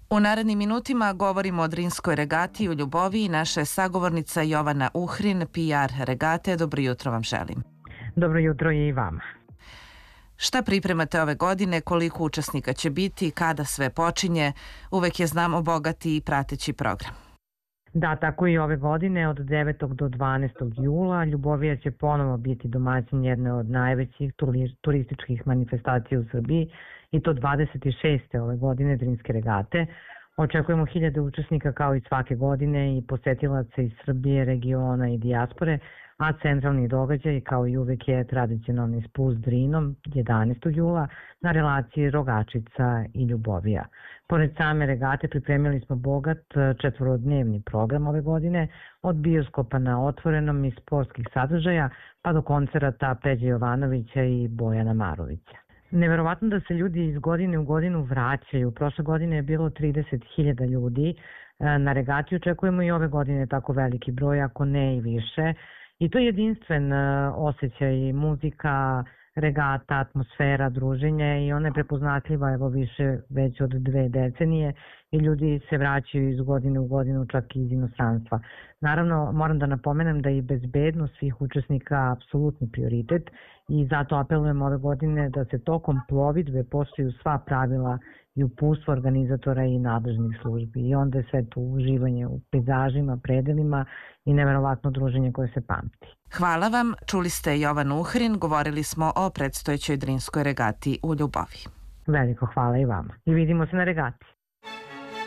U narednim minutima govorimo o Drinskoj regati u Ljuboviji. Naša je sagovornica Jovana Uhrin, PR regate. Dobro jutro vam želim. Dobro jutro i vama. Šta pripremate ove godine, koliko učesnika će biti, kada sve počinje? Uvek je, znamo, bogati i prateći program. Da, tako i ove godine od 9. do 12. jula Ljubovija će ponovo biti domaćin jedne od najvećih turističkih manifestacija u Srbiji i to 26. ove godine Drinske regate. Očekujemo hiljade učesnika kao i svake godine i posetilaca iz Srbije, regiona i dijaspore, a centralni događaj kao i uvek je tradicionalni spust Drinom 11. jula na relaciji Rogačica i Ljubovija. Pored same regate pripremili smo bogat četvorodnevni program ove godine, od bioskopa na otvorenom i sportskih sadržaja pa do koncerata Peđe Jovanovića i Bojana Marovića. Neverovatno da se ljudi iz godine u godinu vraćaju. Prošle godine je bilo 30.000 ljudi. Na regati očekujemo i ove godine tako veliki broj, ako ne i više. I to je jedinstven osjećaj, muzika, regata, atmosfera, druženje i ona je prepoznatljiva evo više već od 2 decenije i ljudi se vraćaju iz godine u godinu čak i iz inostranstva. Naravno, moram da napomenem da je bezbednost svih učesnika apsolutni prioritet i zato apelujemo ove godine da se tokom plovidbe poštuju sva pravila i uputstva organizatora i nadležnih službi. I onda je sve to uživanje u pejzažima, predelima i neverovatno druženje koje se pamti. Hvala vam. Čuli ste Jovanu Uhrin, govorili smo o predstojećoj Drinskoj regati u Ljuboviji. Veliko hvala i vama. I vidimo se na regati.